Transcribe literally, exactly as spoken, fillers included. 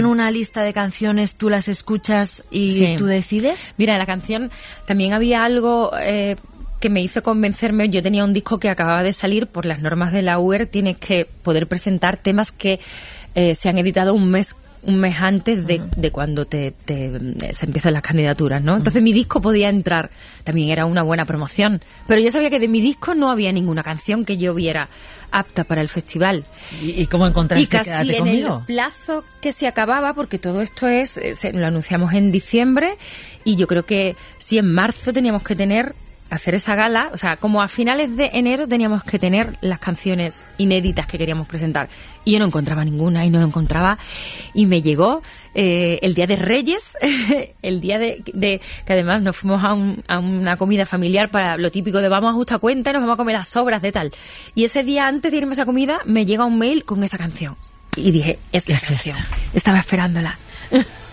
dan una lista de canciones, tú las escuchas y Sí. tú decides. Mira, la canción también había algo eh, que me hizo convencerme. Yo tenía un disco que acababa de salir. Por las normas de la U E R tienes que poder presentar temas que eh, se han editado un mes un mes antes de, de cuando te, te, se empiezan las candidaturas, ¿no? Entonces mi disco podía entrar, también era una buena promoción, pero yo sabía que de mi disco no había ninguna canción que yo viera apta para el festival. ¿Y, y cómo encontraste Y casi Quédate en conmigo? el plazo que se acababa, porque todo esto es, eh, se, lo anunciamos en diciembre, y yo creo que si en marzo teníamos que tener hacer esa gala, o sea, como a finales de enero teníamos que tener las canciones inéditas que queríamos presentar. Y yo no encontraba ninguna, y no lo encontraba. Y me llegó eh, el día de Reyes, el día de, de que además nos fuimos a, un, a una comida familiar para lo típico de vamos a justa cuenta y nos vamos a comer las sobras de tal. Y ese día antes de irme a esa comida me llega un mail con esa canción. Y dije, es la Es canción. esta. Estaba esperándola.